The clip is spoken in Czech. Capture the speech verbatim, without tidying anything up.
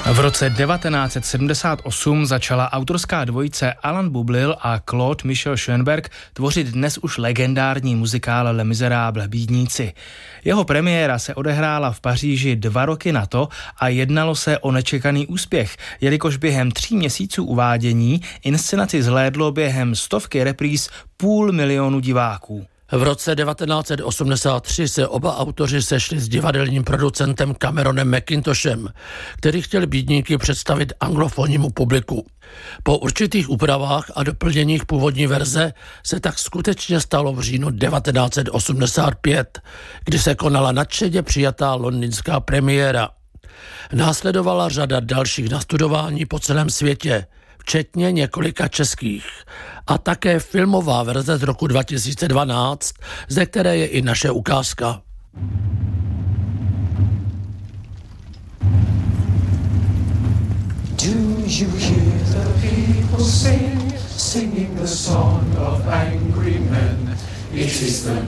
V roce devatenáct set sedmdesát osm začala autorská dvojice Alan Bublil a Claude Michel Schoenberg tvořit dnes už legendární muzikál Les Misérables, Bídníci. Jeho premiéra se odehrála v Paříži dva roky na to a jednalo se o nečekaný úspěch, jelikož během tří měsíců uvádění inscenaci zhlédlo během stovky repríz půl milionu diváků. V roce devatenáct set osmdesát tři se oba autoři sešli s divadelním producentem Cameronem McIntoshem, který chtěl Bídníky představit anglofonnímu publiku. Po určitých úpravách a doplněních původní verze se tak skutečně stalo v říjnu devatenáct set osmdesát pět, kdy se konala nadšeně přijatá londýnská premiéra. Následovala řada dalších nastudování po celém světě, včetně několika českých, a také filmová verze z roku dva tisíce dvanáct, ze které je i naše ukázka. Do you hear the people sing, singing the song of angry men? It is the